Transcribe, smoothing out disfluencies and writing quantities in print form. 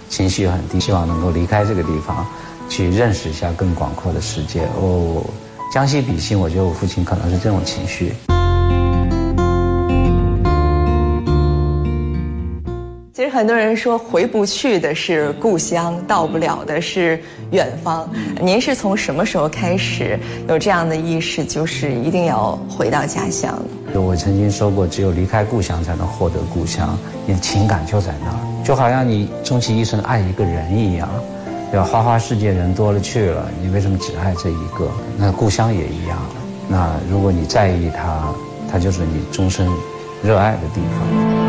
情绪很低，希望能够离开这个地方，去认识一下更广阔的世界。江西比心，我觉得我父亲可能是这种情绪。 其实很多人说回不去的是故乡，到不了的是远方。您是从什么时候开始有这样的意识，就是一定要回到家乡？ 我曾经说过，只有离开故乡才能获得故乡，你的情感就在那儿，就好像你终其一生爱一个人一样，对吧？花花世界人多了去了，你为什么只爱这一个？那故乡也一样。那如果你在意它，它就是你终身热爱的地方。